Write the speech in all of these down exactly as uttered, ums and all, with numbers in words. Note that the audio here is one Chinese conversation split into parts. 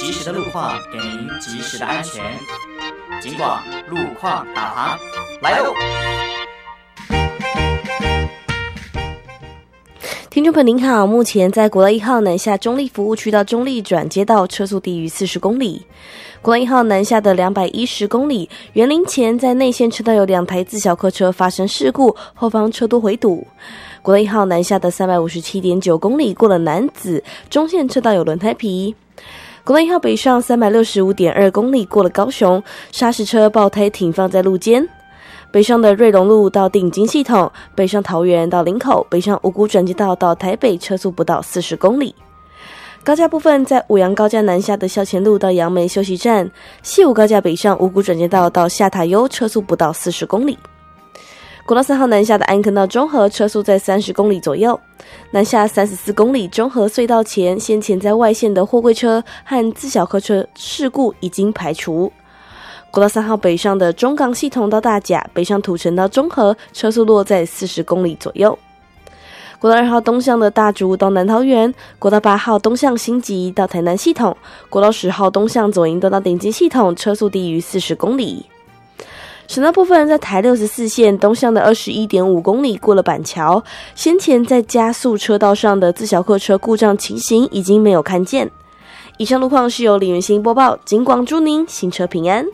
及时的路况，给您及时的安全。警广路况导航来喽！ 听众朋友您好，目前在国道一号南下中立服务区到中立转接道车速低于四十公里。国道一号南下的两百一十公里，园林前在内线车道有两台自小客车发生事故，后方车多回堵。国道一号南下的三百五十七点九公里，过了楠梓中线车道有轮胎皮。国道一号北上三百六十五点二公里，过了高雄，砂石车爆胎停放在路肩。北上的瑞隆路到定金系统，北上桃园到林口，北上五股转接道到台北车速不到四十公里。高架部分在五杨高架南下的校前路到杨梅休息站，西武高架北上五股转接道到下塔悠车速不到四十公里。国道三号南下的安坑到中和车速在三十公里左右，南下三十四公里中和隧道前先前在外线的货柜车和自小客车事故已经排除。国道三号北上的中港系统到大甲，北上土城到中和车速落在四十公里左右。国道二号东向的大竹到南桃园，国道八号东向新集到台南系统，国道十号东向左营都到顶金系统车速低于四十公里。省道部分在台六十四线东向的 二十一点五公里过了板桥，先前在加速车道上的自小客车故障情形已经没有看见。以上路况是由李元兴播报，警广祝您行车平安。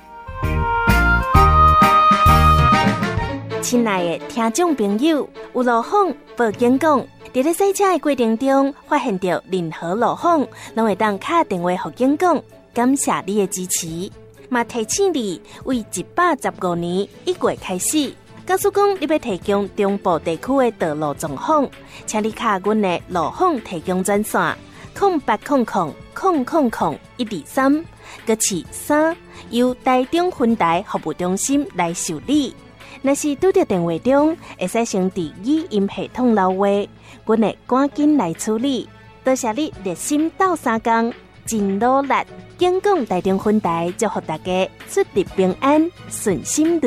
亲爱的听众朋友，有路况报警讲，在咧赛车的过程中发现到任何路况，拢会当打电话给警讲，感谢你的支持。嘛提醒你，为一百十五年一月开始，假使讲你要提供中部地区的道路状况，请你卡阮的路况提供专线零八空空空空空一二三，搁是三由台中分台服务中心来受理。若是拄到电话中，会使先伫语音系统留话，阮会赶紧来处理。多谢你热心斗相共，真努力。警广台中分台祝福大家出入平安，顺心。